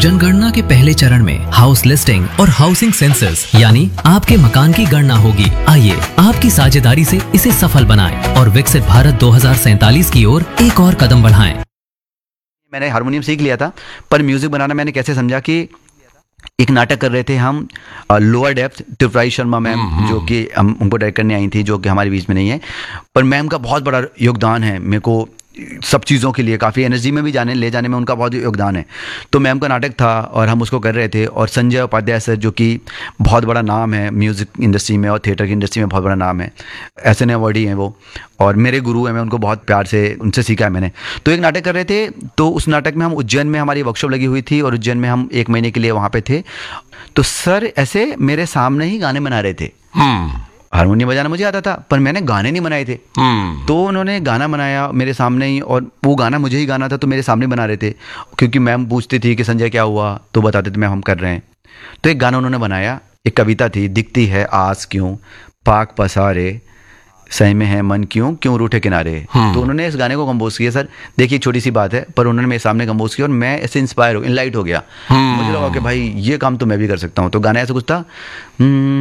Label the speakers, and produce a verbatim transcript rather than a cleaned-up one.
Speaker 1: जनगणना के पहले चरण में हाउस लिस्टिंग और हाउसिंग सेंसस यानी आपके मकान की गणना होगी। आइए आपकी साझेदारी से इसे सफल बनाएं और विकसित भारत दो हज़ार सैंतालीस की ओर एक और कदम बढ़ाएं।
Speaker 2: मैंने हारमोनियम सीख लिया था, पर म्यूजिक बनाना मैंने कैसे समझा कि एक नाटक कर रहे थे हम, lower depth, Tripurari Sharma ma'am जो कि हम उनको डायरेक्ट करने आई थी, जो कि हमारे बीच में नहीं है, पर मैम का बहुत बड़ा योगदान है मेरे को सब चीज़ों के लिए, काफ़ी एनर्जी में भी जाने ले जाने में उनका बहुत योगदान है। तो मैम का नाटक था और हम उसको कर रहे थे, और संजय उपाध्याय सर जो कि बहुत बड़ा नाम है म्यूज़िक इंडस्ट्री में और थिएटर की इंडस्ट्री में, बहुत बड़ा नाम है, एस एन अवार्डी हैं वो, और मेरे गुरु हैं, मैं उनको बहुत प्यार से उनसे सीखा है मैंने। तो एक नाटक कर रहे थे, तो उस नाटक में हम उज्जैन में हमारी वर्कशॉप लगी हुई थी और उज्जैन में हम एक महीने के लिए वहाँ पे थे। तो सर ऐसे मेरे सामने ही गाने बना रहे थे। हारमोनियम बजाना मुझे आता था, पर मैंने गाने नहीं बनाए थे। तो उन्होंने गाना बनाया मेरे सामने ही, और वो गाना मुझे ही गाना था, तो मेरे सामने बना रहे थे, क्योंकि मैम पूछती थी कि संजय क्या हुआ, तो बताते थे मैम हम कर रहे हैं। तो एक गाना उन्होंने बनाया, एक कविता थी, दिखती है आस क्यों पाक पसारे, सही में है मन क्यों क्यों रूठे किनारे। तो उन्होंने इस गाने को कंपोज किया। सर देखिए छोटी सी बात है, पर उन्होंने मेरे सामने कंपोज किया और मैं ऐसे इंस्पायर हो, इनलाइट हो गया। मुझे लगा कि भाई ये काम तो मैं भी कर सकता हूँ। तो गाना ऐसा कुछ था,